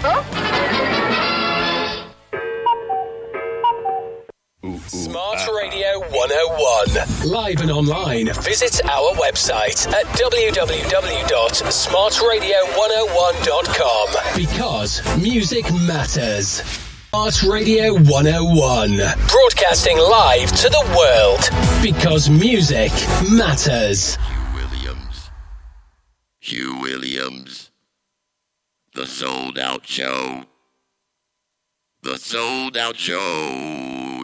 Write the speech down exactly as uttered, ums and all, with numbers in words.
Smart Radio one oh one. Live and online. Visit our website at w w w dot smart radio one oh one dot com. Because music matters. Smart Radio one oh one. Broadcasting live to the world. Because music matters. Hugh Williams. Hugh Williams. The Sold Out Show. The Sold Out Show.